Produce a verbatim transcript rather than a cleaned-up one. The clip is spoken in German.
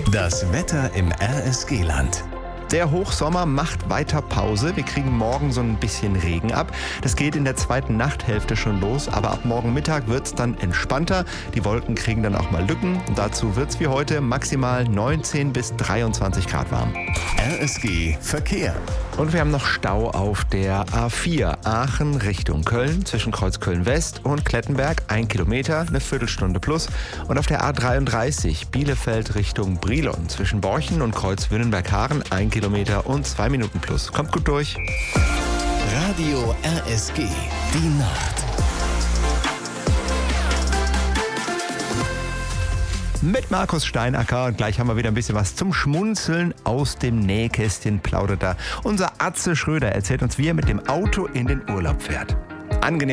Das Wetter im R S G-Land. Der Hochsommer macht weiter Pause. Wir kriegen morgen so ein bisschen Regen ab. Das geht in der zweiten Nachthälfte schon los, aber ab morgen Mittag wird es dann entspannter. Die Wolken kriegen dann auch mal Lücken. Und dazu wird es wie heute maximal neunzehn bis dreiundzwanzig Grad warm. R S G Verkehr. Und wir haben noch Stau auf der A vier Aachen Richtung Köln zwischen Kreuzköln West und Klettenberg. Ein Kilometer, eine Viertelstunde plus. Und auf der A dreiunddreißig Bielefeld Richtung Brilon zwischen Borchen und Kreuz-Wünnenberg-Haaren. Ein Kilometer und zwei Minuten plus. Kommt gut durch. Radio R S G. Die Nacht. Mit Markus Steinacker und gleich haben wir wieder ein bisschen was zum Schmunzeln aus dem Nähkästchen plaudert da. Unser Atze Schröder erzählt uns, wie er mit dem Auto in den Urlaub fährt. Angenehm.